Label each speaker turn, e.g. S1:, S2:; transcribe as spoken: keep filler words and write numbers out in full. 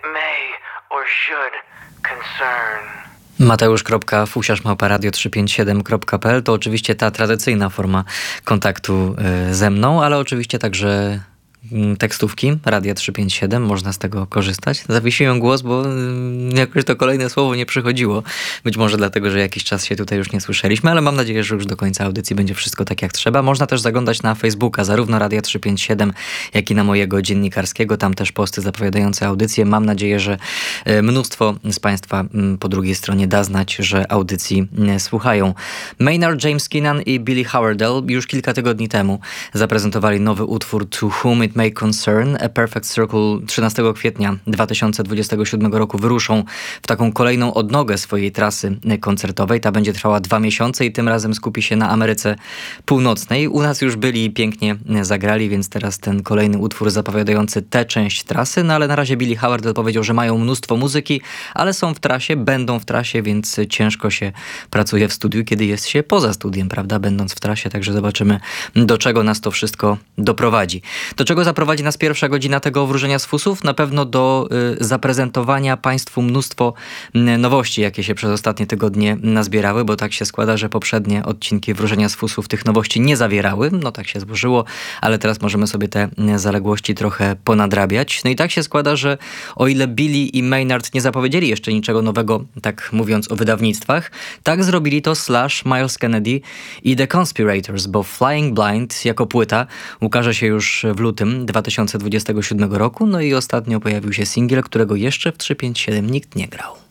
S1: may or should concern.
S2: Mateusz.fusiarz@radio trzysta pięćdziesiąt siedem kropka p l to oczywiście ta tradycyjna forma kontaktu y, ze mną, ale oczywiście także tekstówki Radia trzysta pięćdziesiąt siedem, można z tego korzystać. Zawiesiłem głos, bo jakoś to kolejne słowo nie przychodziło. Być może dlatego, że jakiś czas się tutaj już nie słyszeliśmy, ale mam nadzieję, że już do końca audycji będzie wszystko tak jak trzeba. Można też zaglądać na Facebooka, zarówno Radia trzysta pięćdziesiąt siedem, jak i na mojego dziennikarskiego. Tam też posty zapowiadające audycję. Mam nadzieję, że mnóstwo z Państwa po drugiej stronie da znać, że audycji słuchają. Maynard James Keenan i Billie Howerdel już kilka tygodni temu zaprezentowali nowy utwór To Whom It May Concern. A Perfect Circle trzynastego kwietnia dwa tysiące dwudziestego siódmego roku wyruszą w taką kolejną odnogę swojej trasy koncertowej. Ta będzie trwała dwa miesiące i tym razem skupi się na Ameryce Północnej. U nas już byli i pięknie zagrali, więc teraz ten kolejny utwór zapowiadający tę część trasy. No ale na razie Billie Howerdel powiedział, że mają mnóstwo muzyki, ale są w trasie, będą w trasie, więc ciężko się pracuje w studiu, kiedy jest się poza studiem, prawda, będąc w trasie. Także zobaczymy, do czego nas to wszystko doprowadzi. Do czego zaprowadzi nas pierwsza godzina tego wróżenia z fusów? Na pewno do y, zaprezentowania Państwu mnóstwo y, nowości, jakie się przez ostatnie tygodnie nazbierały, bo tak się składa, że poprzednie odcinki wróżenia z fusów tych nowości nie zawierały. No tak się złożyło, ale teraz możemy sobie te y, zaległości trochę ponadrabiać. No i tak się składa, że o ile Billie i Maynard nie zapowiedzieli jeszcze niczego nowego, tak mówiąc o wydawnictwach, tak zrobili to Slash, Miles Kennedy i The Conspirators, bo Flying Blind jako płyta ukaże się już w lutym dwa tysiące dwudziestego siódmego roku, no i ostatnio pojawił się singiel, którego jeszcze w trzysta pięćdziesiąt siedem nikt nie grał.